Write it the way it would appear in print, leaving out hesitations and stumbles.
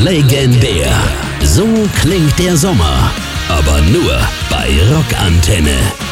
legendär. So klingt der Sommer. Aber nur bei Rockantenne.